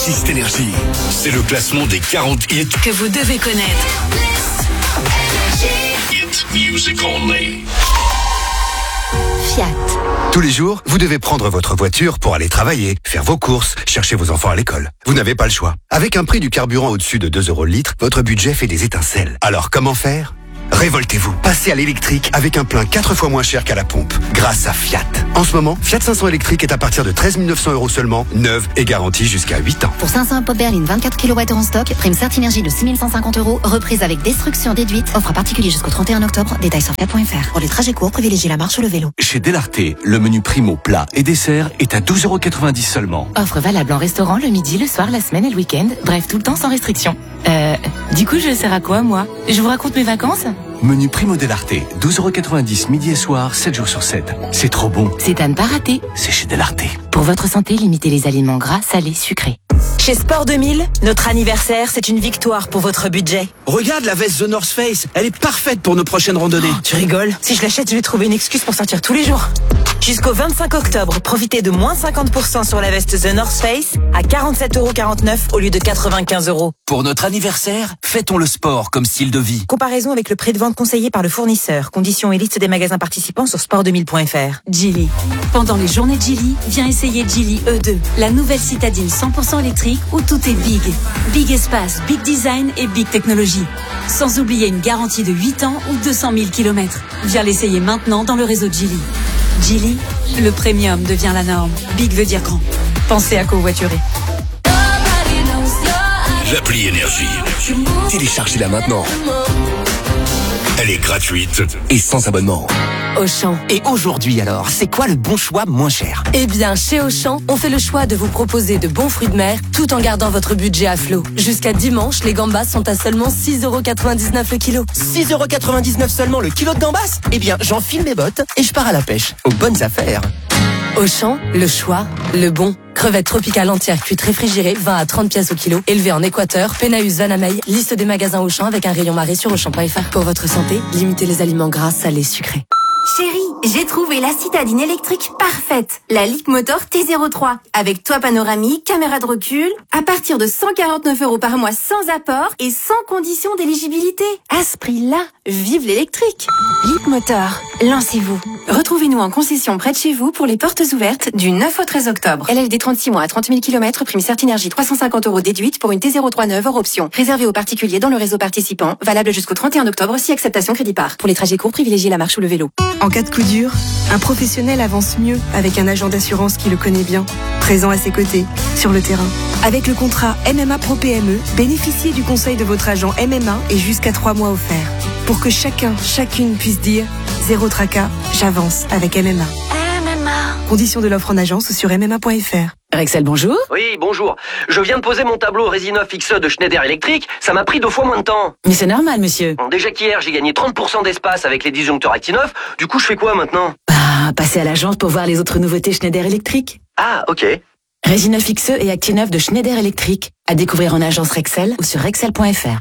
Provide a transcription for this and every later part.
Baptiste Énergie. C'est le classement des 40 hits que vous devez connaître. Hit music only. Fiat. Tous les jours, vous devez prendre votre voiture pour aller travailler, faire vos courses, chercher vos enfants à l'école. Vous n'avez pas le choix. Avec un prix du carburant au-dessus de 2 € le litre, votre budget fait des étincelles. Alors comment faire ? Révoltez-vous. Passez à l'électrique avec un plein 4 fois moins cher qu'à la pompe, grâce à Fiat. En ce moment, Fiat 500 électrique est à partir de 13 900 € seulement, neuve et garantie jusqu'à 8 ans. Pour 500 pop berline 24 kWh en stock, prime Certinergie de 6 150 €, reprise avec destruction déduite. Offre à particulier jusqu'au 31 octobre. Détails sur fiat.fr. Pour les trajets courts, privilégiez la marche ou le vélo. Chez Delarté, le menu primo plat et dessert est à 12,90 € seulement. Offre valable en restaurant le midi, le soir, la semaine et le week-end. Bref, tout le temps sans restriction. Du coup, je sers à quoi, moi ? Je vous raconte mes vacances ? Menu primo Delarté, 12,90 € midi et soir, 7 jours sur 7. C'est trop bon. C'est à ne pas rater. C'est chez Delarté. Pour votre santé, limitez les aliments gras, salés, sucrés. Chez Sport 2000, notre anniversaire, c'est une victoire pour votre budget. Regarde la veste The North Face, elle est parfaite pour nos prochaines randonnées. Oh, tu rigoles ? Si je l'achète, je vais trouver une excuse pour sortir tous les jours. Jusqu'au 25 octobre, profitez de moins 50% sur la veste The North Face à 47,49 € au lieu de 95 €. Pour notre anniversaire, fêtons le sport comme style de vie. Comparaison avec le prix de vente conseillé par le fournisseur. Conditions et liste des magasins participants sur sport2000.fr. Geely. Pendant les journées Geely, viens essayer Geely E2, la nouvelle citadine 100% électrique où tout est big. Big espace, big design et big technologie. Sans oublier une garantie de 8 ans ou 200 000 km. Viens l'essayer maintenant dans le réseau Geely. Geely, le premium devient la norme. Big veut dire grand. Pensez à covoiturer. L'appli Énergie. Téléchargez-la maintenant. Elle est gratuite et sans abonnement. Auchan. Et aujourd'hui alors, c'est quoi le bon choix moins cher ? Eh bien, chez Auchan, on fait le choix de vous proposer de bons fruits de mer tout en gardant votre budget à flot. Jusqu'à dimanche, les gambas sont à seulement 6,99 € le kilo. 6,99 € seulement le kilo de gambas ? Eh bien, j'enfile mes bottes et je pars à la pêche. Aux bonnes affaires. Auchan, le choix, le bon. Crevettes tropicales entières cuites réfrigérées, 20 à 30 pièces au kilo. Élevées en Équateur, Pénaüs, Vanamey. Liste des magasins Auchan avec un rayon marée sur Auchan.fr. Pour votre santé, limitez les aliments gras, salés, sucrés. Chérie, j'ai trouvé la citadine électrique parfaite. La Leapmotor T03. Avec toit panoramique, caméra de recul. À partir de 149 € par mois sans apport et sans condition d'éligibilité. À ce prix-là, vive l'électrique. Leapmotor, lancez-vous. Retrouvez-nous en concession près de chez vous pour les portes ouvertes du 9 au 13 octobre. LLD 36 mois à 30 000 km, prime Certinergie 350 € déduite pour une T03 neuve hors option. Réservé aux particuliers dans le réseau participant. Valable jusqu'au 31 octobre si acceptation crédit par. Pour les trajets courts, privilégiez la marche ou le vélo. En cas de coup dur, un professionnel avance mieux avec un agent d'assurance qui le connaît bien, présent à ses côtés, sur le terrain. Avec le contrat MMA Pro PME, bénéficiez du conseil de votre agent MMA et jusqu'à 3 mois offerts. Pour que chacune puisse dire « Zéro tracas, j'avance avec MMA ». Conditions de l'offre en agence ou sur MMA.fr. Rexel, bonjour. Oui, bonjour. Je viens de poser mon tableau Resinov XE de Schneider Electric. Ça m'a pris 2 fois moins de temps. Mais c'est normal, monsieur. Déjà qu'hier, j'ai gagné 30% d'espace avec les disjoncteurs Actineuf. Du coup, je fais quoi maintenant ? Passez à l'agence pour voir les autres nouveautés Schneider Electric. Ah, ok. Resinov XE et Actineuf de Schneider Electric. À découvrir en agence Rexel ou sur rexel.fr.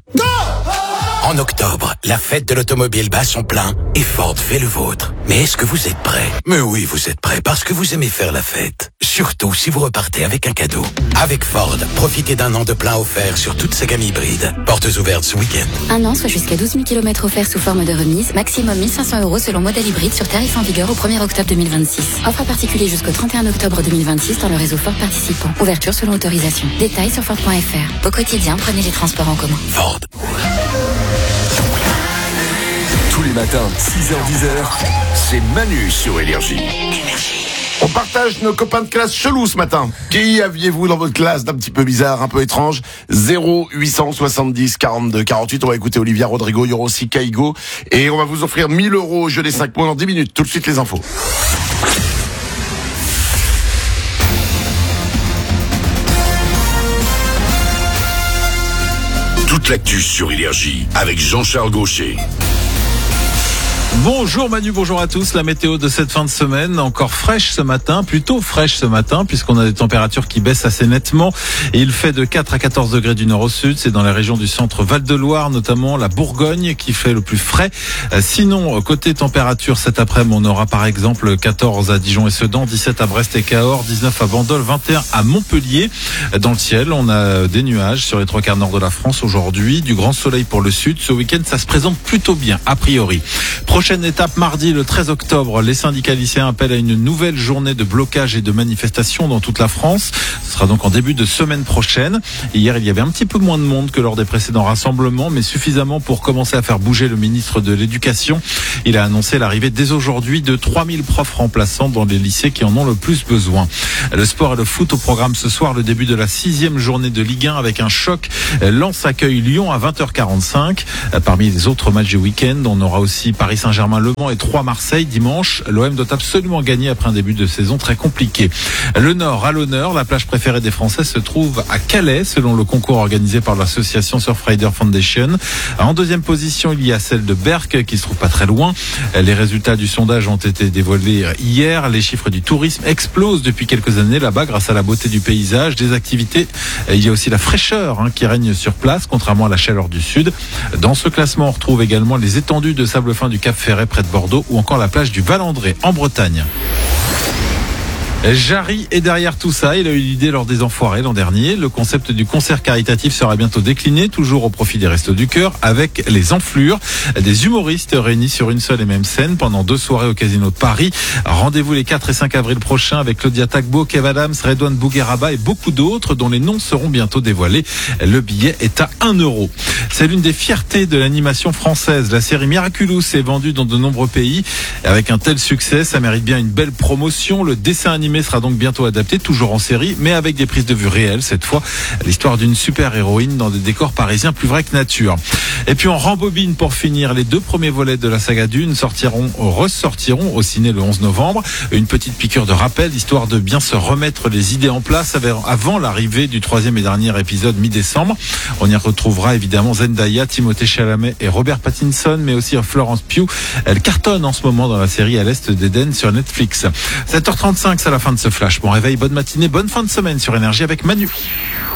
En octobre, la fête de l'automobile bat son plein et Ford fait le vôtre. Mais est-ce que vous êtes prêts ? Mais oui, vous êtes prêts parce que vous aimez faire la fête. Surtout si vous repartez avec un cadeau. Avec Ford, profitez d'un an de plein offert sur toute sa gamme hybride. Portes ouvertes ce week-end. Un an, soit jusqu'à 12 000 km offerts sous forme de remise. Maximum 1 500 € selon modèle hybride sur tarif en vigueur au 1er octobre 2026. Offre à particulier jusqu'au 31 octobre 2026 dans le réseau Ford participant. Ouverture selon autorisation. Détails sur Ford.fr. Au quotidien, prenez les transports en commun. Ford. Tous les matins, 6h-10h, C'est Manu sur Énergie. On partage nos copains de classe chelous ce matin. Qui aviez-vous dans votre classe d'un petit peu bizarre, un peu étrange ? 0870 42 48. On va écouter Olivia Rodrigo, il y aura aussi Kaigo. Et on va vous offrir 1 000 € au jeu des 5 points dans 10 minutes. Tout de suite les infos. Toute l'actu sur Énergie avec Jean-Charles Gaucher. Bonjour Manu, bonjour à tous. La météo de cette fin de semaine, encore fraîche ce matin, plutôt fraîche ce matin, puisqu'on a des températures qui baissent assez nettement. Et il fait de 4 à 14 degrés du nord au sud. C'est dans la région du centre Val-de-Loire, notamment la Bourgogne, qui fait le plus frais. Sinon, côté température, cet après-midi, on aura par exemple 14 à Dijon et Sedan, 17 à Brest et Cahors, 19 à Bandol, 21 à Montpellier. Dans le ciel, on a des nuages sur les trois quarts nord de la France aujourd'hui, du grand soleil pour le sud. Ce week-end, ça se présente plutôt bien, a priori. Prochaine étape, mardi, le 13 octobre, les syndicats lycéens appellent à une nouvelle journée de blocage et de manifestation dans toute la France. Ce sera donc en début de semaine prochaine. Hier, il y avait un petit peu moins de monde que lors des précédents rassemblements, mais suffisamment pour commencer à faire bouger le ministre de l'Éducation. Il a annoncé l'arrivée dès aujourd'hui de 3000 profs remplaçants dans les lycées qui en ont le plus besoin. Le sport et le foot au programme ce soir, le début de la 6e journée de Ligue 1 avec un choc. Lens accueille Lyon à 20h45. Parmi les autres matchs du week-end, on aura aussi Paris Saint-Germain-Le Mans et 3 Marseille dimanche. L'OM doit absolument gagner après un début de saison très compliqué. Le Nord à l'honneur, la plage préférée des Français se trouve à Calais selon le concours organisé par l'association Surfrider Foundation. En deuxième position, il y a celle de Berck qui se trouve pas très loin. Les résultats du sondage ont été dévoilés hier. Les chiffres du tourisme explosent depuis quelques années là-bas grâce à la beauté du paysage, des activités. Il y a aussi la fraîcheur qui règne sur place, contrairement à la chaleur du sud. Dans ce classement, on retrouve également les étendues de sable fin du Cap Ferret près de Bordeaux ou encore la plage du Val-André en Bretagne. Jarry est derrière tout ça. Il a eu l'idée lors des Enfoirés l'an dernier. Le concept du concert caritatif sera bientôt décliné, toujours au profit des Restos du Cœur, avec les Enflures, des humoristes réunis sur une seule et même scène pendant 2 soirées au Casino de Paris. Rendez-vous les 4 et 5 avril prochains avec Claudia Tagbo, Kev Adams, Redouane Bougueraba et beaucoup d'autres dont les noms seront bientôt dévoilés. Le billet est à 1 €. C'est l'une des fiertés de l'animation française. La série Miraculous est vendue dans de nombreux pays. Avec un tel succès, ça mérite bien une belle promotion. Le dessin animé sera donc bientôt adapté, toujours en série, mais avec des prises de vue réelles cette fois. L'histoire d'une super-héroïne dans des décors parisiens plus vrais que nature. Et puis on rembobine pour finir. Les 2 premiers volets de la saga Dune ressortiront au ciné le 11 novembre. Une petite piqûre de rappel, histoire de bien se remettre les idées en place avant l'arrivée du 3e et dernier épisode mi-décembre. On y retrouvera évidemment Zendaya, Timothée Chalamet et Robert Pattinson, mais aussi Florence Pugh. Elle cartonne en ce moment dans la série À l'Est d'Éden sur Netflix. 7h35, c'est la fin de ce flash. Bon réveil, bonne matinée, bonne fin de semaine sur Énergie avec Manu.